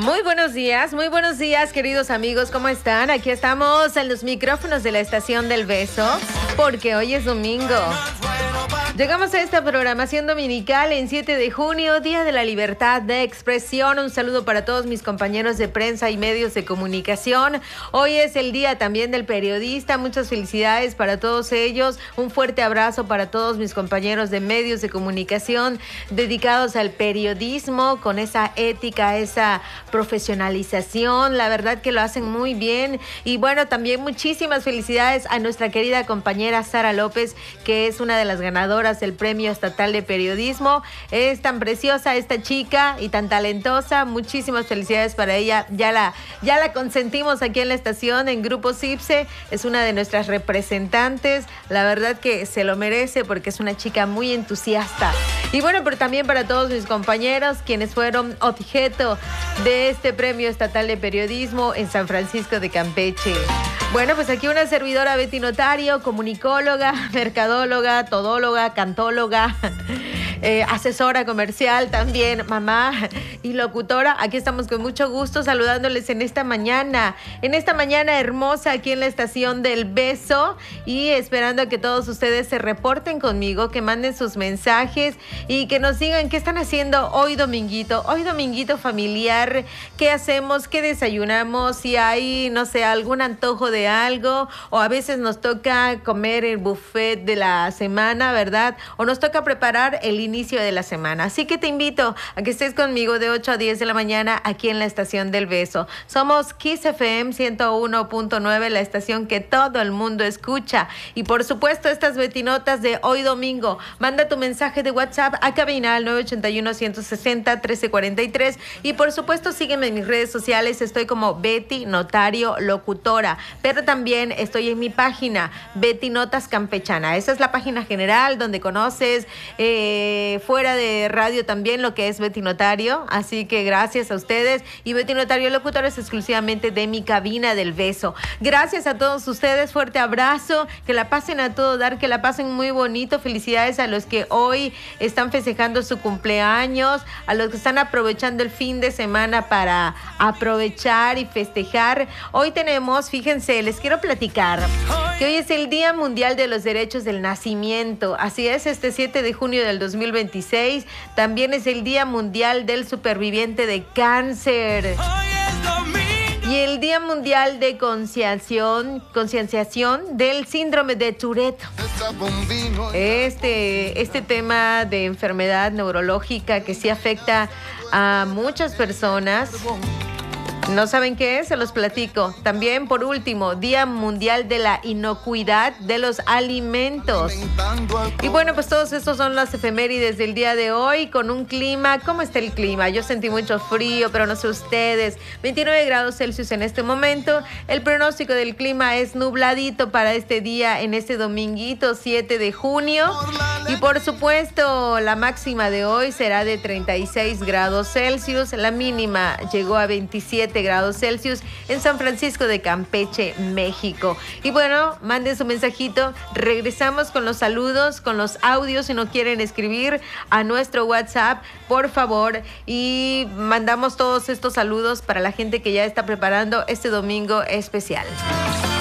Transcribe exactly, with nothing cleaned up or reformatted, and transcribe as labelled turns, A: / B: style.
A: Muy buenos días, muy buenos días, queridos amigos, ¿cómo están? Aquí estamos en los micrófonos de la Estación del Beso, porque hoy es domingo. Llegamos a esta programación dominical en siete de junio, Día de la Libertad de Expresión. Un saludo para todos mis compañeros de prensa y medios de comunicación. Hoy es el día también del periodista. Muchas felicidades para todos ellos. Un fuerte abrazo para todos mis compañeros de medios de comunicación dedicados al periodismo, con esa ética, esa profesionalización. La verdad que lo hacen muy bien. Y bueno, también muchísimas felicidades a nuestra querida compañera Sara López, que es una de las ganadoras del Premio Estatal de Periodismo. Es tan preciosa esta chica y tan talentosa. Muchísimas felicidades para ella. Ya la, ya la consentimos aquí en la estación, en Grupo CIPSE. Es una de nuestras representantes. La verdad que se lo merece porque es una chica muy entusiasta. Y bueno, pero también para todos mis compañeros, quienes fueron objeto de este Premio Estatal de Periodismo en San Francisco de Campeche. Bueno, pues aquí una servidora, Betty Notario, comunicóloga, mercadóloga, todóloga, cantóloga, eh, asesora comercial también, mamá y locutora. Aquí estamos con mucho gusto saludándoles en esta mañana, en esta mañana hermosa aquí en la Estación del Beso, y esperando a que todos ustedes se reporten conmigo, que manden sus mensajes y que nos digan qué están haciendo hoy dominguito, hoy dominguito familiar, qué hacemos, qué desayunamos, si hay, no sé, algún antojo de algo, o a veces nos toca comer el buffet de la semana, ¿verdad? O nos toca preparar el inicio de la semana. Así que te invito a que estés conmigo de ocho a diez de la mañana aquí en la Estación del Beso. Somos Kiss F M ciento uno punto nueve, la estación que todo el mundo escucha. Y por supuesto, estas betinotas de hoy domingo. Manda tu mensaje de WhatsApp a cabina al nueve ocho uno, uno seis cero, uno tres cuatro tres. Y por supuesto, sígueme en mis redes sociales. Estoy como Betty Notario Locutora. Pero también estoy en mi página, Betty Notas Campechana. Esa es la página general donde conoces eh, fuera de radio también lo que es Betty Notario. Así que gracias a ustedes. Y Betty Notario Locutora es exclusivamente de mi cabina del beso. Gracias a todos ustedes. Fuerte abrazo. Que la pasen a todo dar, que la pasen muy bonito. Felicidades a los que hoy están festejando su cumpleaños, a los que están aprovechando el fin de semana para aprovechar y festejar. Hoy tenemos, fíjense, les quiero platicar que hoy es el Día Mundial de los Derechos del Nacimiento. Así es, este siete de junio del dos mil veintiséis. También es el Día Mundial del Superviviente de Cáncer. Y el Día Mundial de Concienciación, concienciación del Síndrome de Tourette. Este, este tema de enfermedad neurológica que sí afecta a muchas personas. ¿No saben qué es? Se los platico. También, por último, Día Mundial de la Inocuidad de los Alimentos. Y bueno, pues todos estos son las efemérides del día de hoy, con un clima. ¿Cómo está el clima? Yo sentí mucho frío, pero no sé ustedes. veintinueve grados Celsius en este momento. El pronóstico del clima es nubladito para este día, en este dominguito siete de junio. Y por supuesto, la máxima de hoy será de treinta y seis grados Celsius. La mínima llegó a veintisiete grados Celsius en San Francisco de Campeche, México. Y bueno, manden su mensajito. Regresamos con los saludos, con los audios, si no quieren escribir a nuestro WhatsApp, por favor. Y mandamos todos estos saludos para la gente que ya está preparando este domingo especial.